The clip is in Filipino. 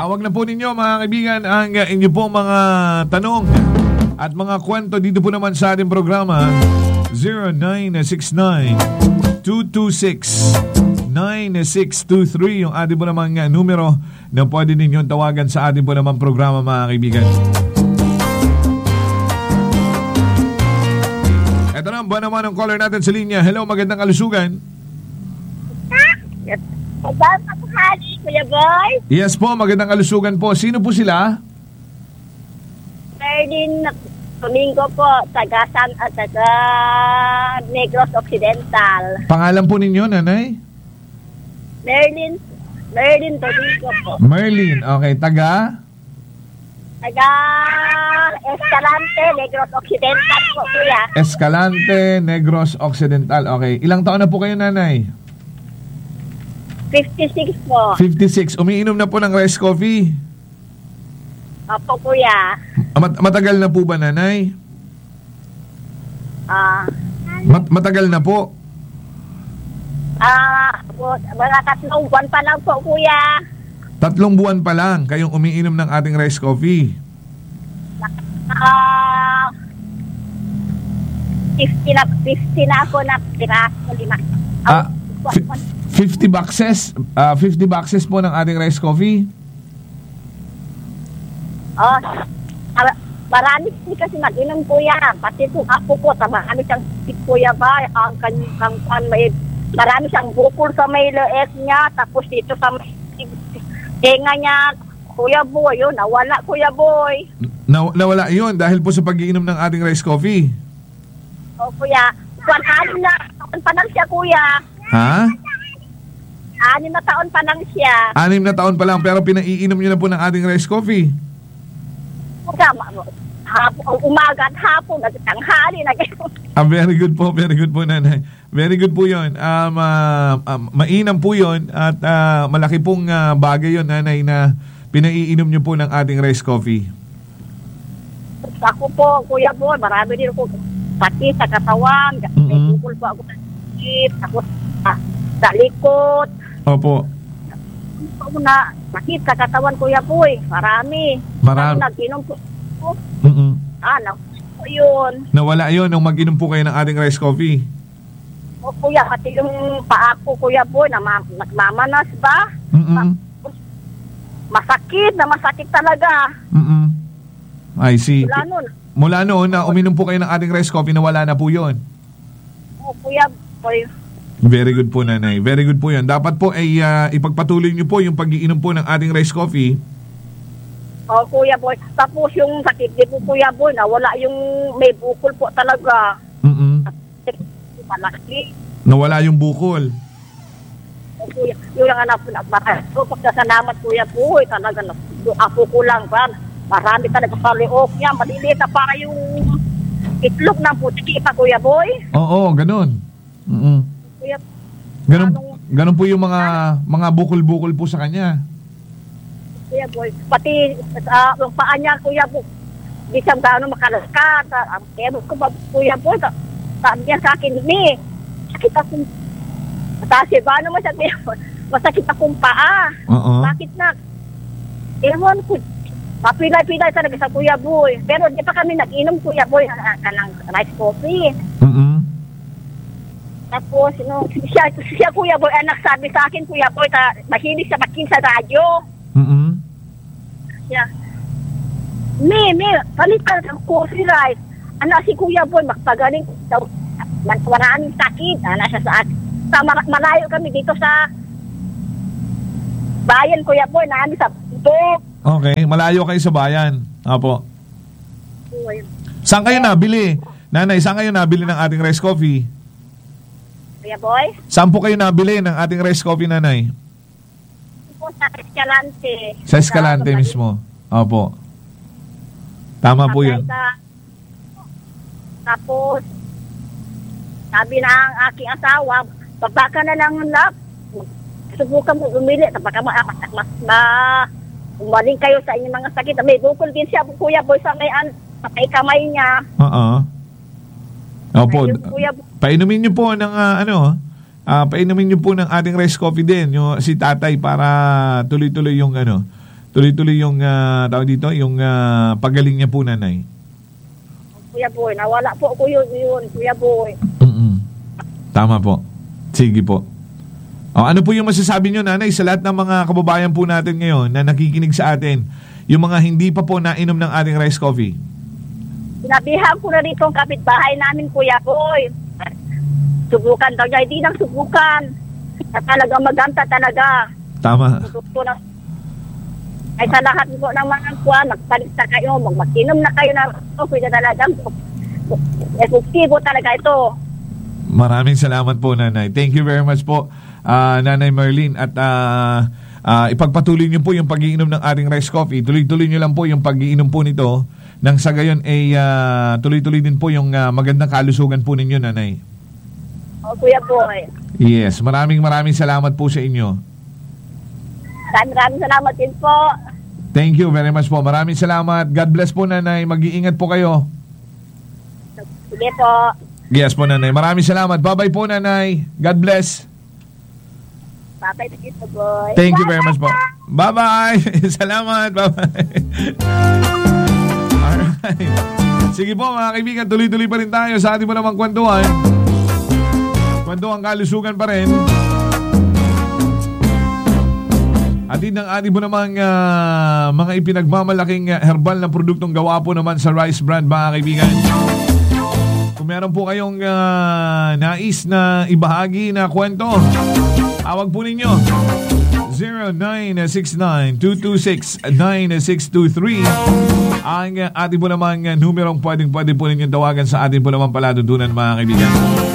Tawag na po ninyo mga kaibigan ang inyo po mga tanong at mga kwento dito po naman sa ating programa 0969-226-9623 yung ating po namang numero na pwede ninyong tawagan sa ating po namang programa mga kaibigan. Ito na ba naman ang caller natin sa linya. Hello, magandang kalusugan. Kuya Boy? Yes po, magandang kalusugan po. Sino po sila? Merlin Domingo po, taga Negros Occidental. Pangalan po ninyo, nanay? Merlin Domingo po. Merlin, okay. Taga Escalante, Negros Occidental po, kuya. Escalante, Negros Occidental. Okay. Ilang taon na po kayo, nanay? 56 po. 56. Umiinom na po ng rice coffee? Opo, kuya. Matagal na po ba, nanay? Matagal na po? Mga 3 buwan pa lang po, kuya. 3 buwan pa lang kayong umiinom ng ating rice coffee? 50 na ako na piraso, 50 boxes? 50 boxes po ng ating rice coffee? Marami kasi mag-inom, kuya. Pati itong apo ko, marami siyang kuya ba? Marami siyang bukol sa may leeg niya. Tapos dito sa may tenga niya, Kuya Boy, yun, nawala, Kuya Boy. Nawala yun dahil po sa pag-iinom ng ating rice coffee? O, kuya. 6 na taon pa lang siya, kuya. Ha? 6 na taon pa lang siya. 6 na taon pa lang pero pinaiinom niyo na po ng ating rice coffee? Umaga at hapon, tanghali na gano'n. Very good po, nanay. Very good po yun. Mainam po yun at malaki pong bagay yun, nanay, na pinaiinom niyo po ng ating rice coffee. Ako po, Kuya Boy, marami din ako pati sa katawan. May bukol po ako sa sakit, tapos sa likod. Opo. Ako na sakit sa katawan, Kuya Boy. Marami. Nag-inom po. Yun. Nawala yun nung mag-inom po kayo ng ating rice coffee? O, kuya, pati yung paa ko, Kuya Boy, nagmamanas ba? Masakit talaga. I see. Mula noon na uminom po kayo ng ating rice coffee, nawala na po yun? O, Kuya Boy. Very good po, nanay. Very good po yan. Dapat po ay ipagpatuloy niyo po yung pag-iinom po ng ating rice coffee. O, Kuya Boy. Tapos yung sakit din po, Kuya Boy, nawala yung may bukol po talaga. Malaki. Nawala yung bukol. O, Kuya, yung lang anak po, pagkasalamat, Kuya Boy, talaga, ako ko lang, marami talaga sa liok niya, maliliit na para yung itlog ng putiki pa, Kuya Boy. Oo, ganun. Kuya, ganun po yung mga bukol-bukol po sa kanya. Kuya Boy, pati yung paa niya, Kuya Boy, di siya gano'ng makalaskat. Kaya ko ba, Kuya Boy, sabi niya sa akin, sakit akong, kasi ba naman siya, masakit akong paa. Bakit na? Ewan ko, mapilay-pilay talaga sa Kuya Boy. Pero di pa kami nag-inom, Kuya Boy, ng rice coffee. Tapos, siya, Kuya Boy, anak sabi sa akin, Kuya Boy, mahilig siya makinig sa radyo. Siya, palit ka ng coffee rice. Si Kuya Boy, magpagaling daw. Maraming sakit. Siya sa akin. Malayo kami dito sa bayan, Kuya Boy, namin sa Buk. Okay, malayo kayo sa bayan. Apo. Saan kayo nabili? Nanay, saan kayo nabili ng ating rice coffee? Kuya Boy? Saan po kayo nabili ng ating rice coffee, nanay? Sa Escalante. Sa Escalante mismo. Opo. Tama po yun. Tapos, sabi na ang aking asawa, baba ka na lang, love. Subukan mo umili. Baka mas umaling kayo sa inyong mga sakit. May bukol din siya, Kuya Boy, sa may kamay niya. Opo. Painumin niyo po ng painumin niyo po ng ating rice coffee din, yung si tatay, para tuloy-tuloy yung tuloy-tuloy yung tawag dito, yung pagaling niya po, nanay. Kuya Boy, nawala po ko yun, Kuya Boy. Mm-mm. Tama po. Sige po. Ano po yung masasabi nyo, nanay, sa lahat ng mga kababayan po natin ngayon na nakikinig sa atin, yung mga hindi pa po nainom ng ating rice coffee? Sinabihan ko na rito ang kapitbahay namin, Kuya Boy. Subukan daw niya, hindi nang subukan. Talaga maganda talaga. Tama. Ay sa lahat po ng mga kuwan, magpalit na kayo, mag-inom na kayo na pwede talagang efektibo talaga ito. Maraming salamat po, nanay. Thank you very much po, Nanay Marlene. At ipagpatuloy niyo po yung pag-iinom ng ating rice coffee. Tuloy-tuloy niyo lang po yung pag-iinom po nito. Nang sa gayon ay tuloy-tuloy din po yung magandang kalusugan po ninyo, nanay. Kuya Boy. Yes, maraming salamat po sa inyo. Maraming salamat din po. Thank you very much po. Maraming salamat. God bless po, nanay. Mag-iingat po kayo. Sige po. Yes po, nanay. Maraming salamat. Bye-bye po, nanay. God bless. Bye-bye, Kuya Boy. Thank you very much po. Bye-bye. Salamat. Bye-bye. Alright. Sige po, mga kaibigan. Tuloy-tuloy pa rin tayo sa ating mo namang kwentuhan. Kwentuhan kalusugan pa rin. Atid ng ating po namang mga ipinagmamalaking herbal na produktong gawa po naman sa Rice Brand, mga kaibigan. Kung meron po kayong nais na ibahagi na kwento, tawag po ninyo 0969-226-9623 ang ating po namang numerong pwede po ninyo tawagan sa ating po namang palatuntunan, mga kaibigan.